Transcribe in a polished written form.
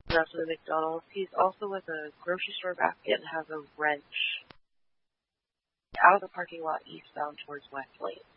That's the McDonald's. He's also with a grocery store basket and has a wrench out of the parking lot eastbound towards West Lane.